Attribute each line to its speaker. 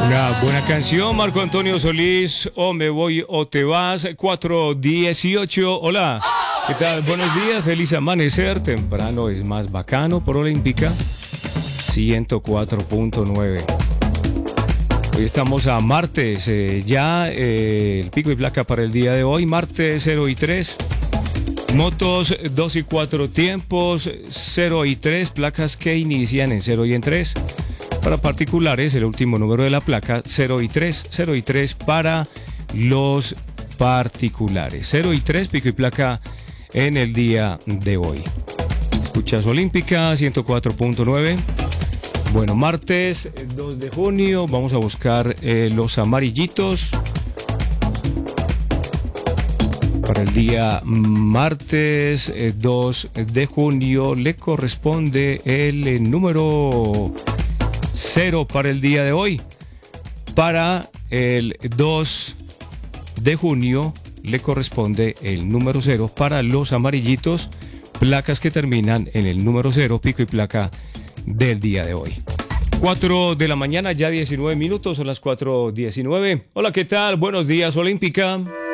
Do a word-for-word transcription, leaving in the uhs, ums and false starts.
Speaker 1: Una buena canción, Marco Antonio Solís, o me voy o te vas, cuatro dieciocho. Hola, ¿qué tal? Buenos días, feliz amanecer, temprano es más bacano por Olímpica, ciento cuatro punto nueve. Hoy estamos a martes, eh, ya eh, el pico y placa para el día de hoy, martes cero y tres. Motos dos y cuatro tiempos, cero y tres, placas que inician en cero y en tres. Para particulares, el último número de la placa, cero y tres, cero y tres para los particulares. cero y tres, pico y placa en el día de hoy. Escuchas Olímpica, ciento cuatro punto nueve. Bueno, martes dos de junio, vamos a buscar eh, los amarillitos. Para el día martes eh, dos de junio le corresponde el eh, número cero para el día de hoy. Para el dos de junio le corresponde el número cero para los amarillitos, placas que terminan en el número cero, pico y placa del día de hoy. cuatro de la mañana, ya diecinueve minutos, son las cuatro diecinueve. Hola, ¿qué tal? Buenos días, Olímpica.